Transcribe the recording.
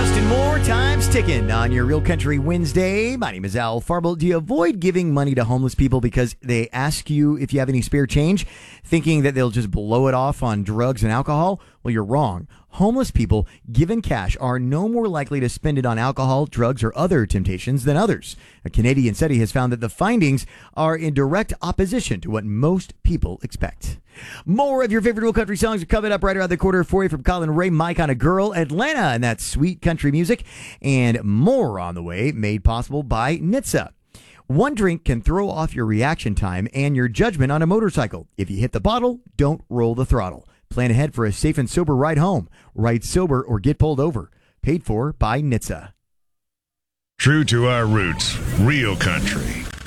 Justin Moore, time's ticking on your Real Country Wednesday. My name is Al Farble. Do you avoid giving money to homeless people because they ask you if you have any spare change, thinking that they'll just blow it off on drugs and alcohol? Well, you're wrong. Homeless people given cash are no more likely to spend it on alcohol, drugs, or other temptations than others. A Canadian study has found that the findings are in direct opposition to what most people expect. More of your favorite Real Country songs are coming up right around the corner for you from Colin Ray, Mike on a Girl, Atlanta, and that sweet country music, and more on the way, made possible by NHTSA. One drink can throw off your reaction time and your judgment on a motorcycle. If you hit the bottle, don't roll the throttle. Plan ahead for a safe and sober ride home. Ride sober or get pulled over. Paid for by NHTSA. True to our roots, Real Country.